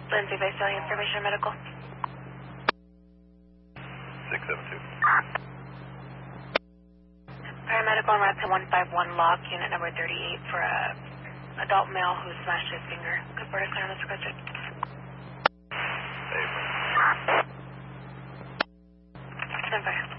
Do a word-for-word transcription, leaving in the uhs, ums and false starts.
Lindsay Visalia, Information Medical. six seven two. Paramedical on route to one five one log, unit number thirty-eight for a adult male who smashed his finger. Good border clearance requested. Hey, Stand by.